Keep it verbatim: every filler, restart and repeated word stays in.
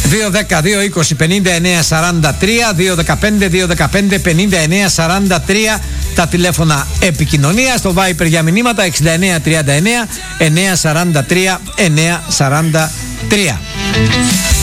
δύο δέκα δύο είκοσι πενήντα εννέα σαράντα τρία, δύο δεκαπέντε δύο δεκαπέντε πενήντα εννέα σαράντα τρία τα τηλέφωνα επικοινωνίας, το Viber για μηνύματα εξήντα εννέα τριάντα εννέα εννέα σαράντα τρία εννέα σαράντα τρία.